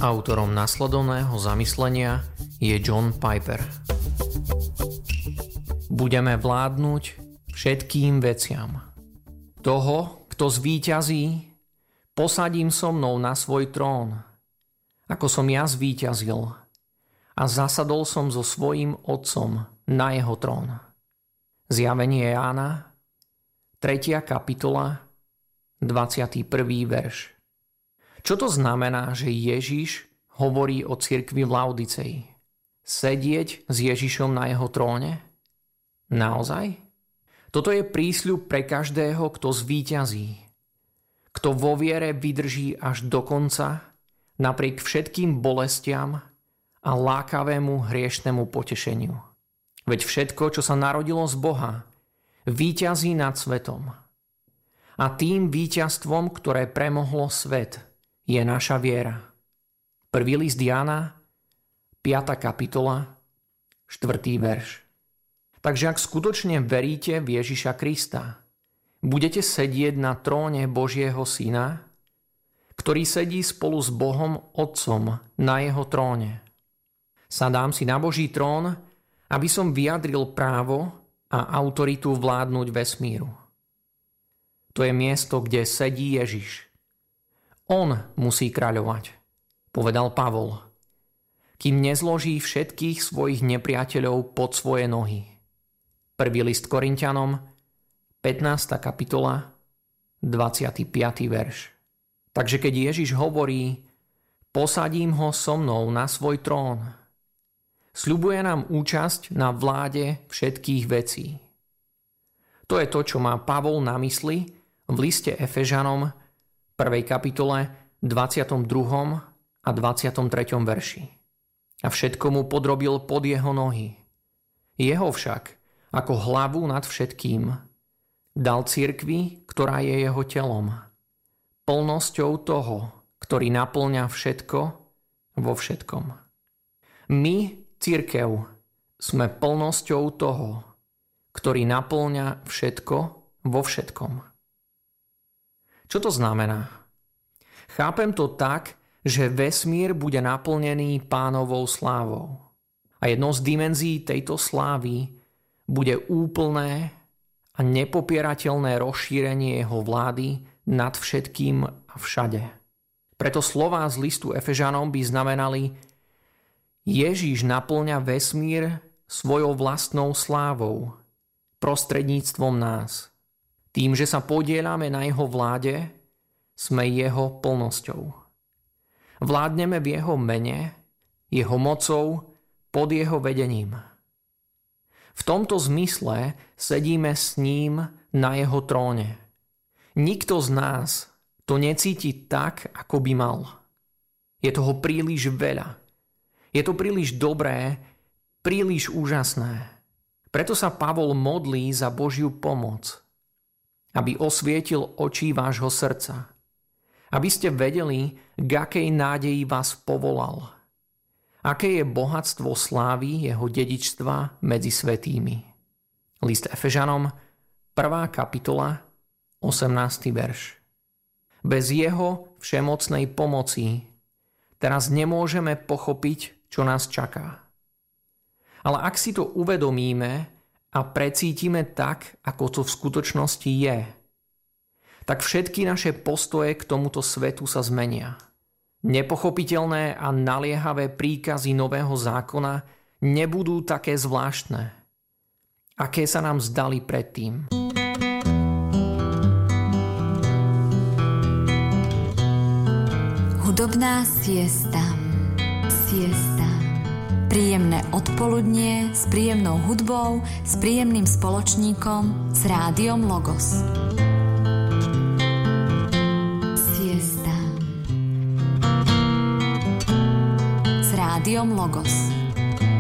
Autorom nasledovného zamyslenia je John Piper. Budeme vládnuť všetkým veciam. Toho, kto zvíťazí, posadím so mnou na svoj trón, ako som ja zvíťazil, a zasadol som so svojím otcom na jeho trón. Zjavenie Jána, 3. kapitola, 21. verš. Čo to znamená, že Ježiš hovorí o cirkvi v Laodicei? Sedieť s Ježišom na jeho tróne? Naozaj? Toto je prísľub pre každého, kto zvíťazí. Kto vo viere vydrží až do konca, napriek všetkým bolestiam a lákavému hriešnemu potešeniu. Veď všetko, čo sa narodilo z Boha, víťazí nad svetom. A tým víťazstvom, ktoré premohlo svet, je naša viera. Prvý list Jána, 5. kapitola, 4. verš. Takže ak skutočne veríte v Ježiša Krista, budete sedieť na tróne Božieho Syna, ktorý sedí spolu s Bohom Otcom na jeho tróne. Sadám si na Boží trón, aby som vyjadril právo a autoritu vládnuť vesmíru. To je miesto, kde sedí Ježiš. On musí kráľovať, povedal Pavol, kým nezloží všetkých svojich nepriateľov pod svoje nohy. Prvý list Korinťanom, 15. kapitola, 25. verš. Takže keď Ježiš hovorí, posadím ho so mnou na svoj trón, sľubuje nám účasť na vláde všetkých vecí. To je to, čo má Pavol na mysli v liste Efežanom, 1. kapitole, 22. a 23. verši. A všetko mu podrobil pod jeho nohy. Jeho však, ako hlavu nad všetkým, dal cirkvi, ktorá je jeho telom, plnosťou toho, ktorý naplňa všetko vo všetkom. My, cirkev, sme plnosťou toho, ktorý naplňa všetko vo všetkom. Čo to znamená? Chápem to tak, že vesmír bude naplnený Pánovou slávou. A jednou z dimenzií tejto slávy bude úplné a nepopierateľné rozšírenie jeho vlády nad všetkým a všade. Preto slová z listu Efežanom by znamenali: Ježiš naplňa vesmír svojou vlastnou slávou prostredníctvom nás. Tým, že sa podieľame na jeho vláde, sme jeho plnosťou. Vládneme v jeho mene, jeho mocou, pod jeho vedením. V tomto zmysle sedíme s ním na jeho tróne. Nikto z nás to necíti tak, ako by mal. Je toho príliš veľa. Je to príliš dobré, príliš úžasné. Preto sa Pavol modlí za Božiu pomoc, aby osvietil oči vášho srdca. Aby ste vedeli, k akej nádeji vás povolal. Aké je bohatstvo slávy jeho dedičstva medzi svätými. List Efežanom, 1. kapitola, 18. verš. Bez jeho všemocnej pomoci teraz nemôžeme pochopiť, čo nás čaká. Ale ak si to uvedomíme a precítime tak, ako to v skutočnosti je, tak všetky naše postoje k tomuto svetu sa zmenia. Nepochopiteľné a naliehavé príkazy nového zákona nebudú také zvláštne, aké sa nám zdali predtým. Hudobná siesta. Príjemné odpoludnie s príjemnou hudbou, s príjemným spoločníkom, s rádiom Logos. Siesta. S rádiom Logos.